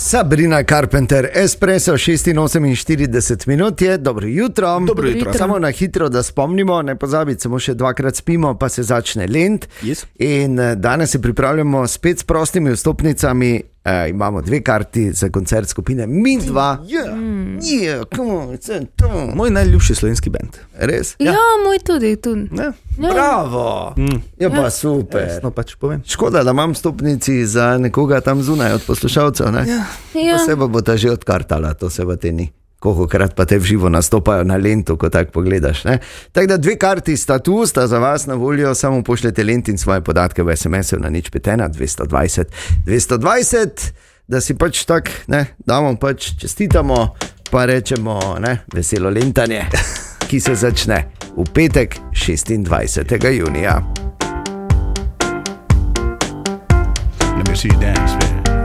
Sabrina Carpenter, Espresso, 46 minut je, dobro jutro. Dobro jutro. Samo na hitro, da spomnimo, ne pozabiti, samo še 2-krat spimo, pa se začne Lent. Yes. In danes se pripravljamo spet s prostimi vstopnicami. Imamo 2 karti za koncert skupine Midva. Moj najljubši slovenski band. Res? Ja, moj tudi. Ja. Bravo! Je pa super. No, pač povem. Škoda, da imam stopnici za nekoga tam zunaj od poslušalcev. Ne? Ja. Posebej bo ta že odkartala, to se pa te ni. Kolikokrat pa te v živo nastopajo na Lentu, ko tako pogledaš. Tako da 2 karti sta tu, sta za vas na voljo, samo pošljete Lent in svoje podatke v SMS-u na 051 220 220, da si pač tak, damo pač čestitamo, pa rečemo veselo lentanje, ki se začne v petek 26. junija. Let me see you dance.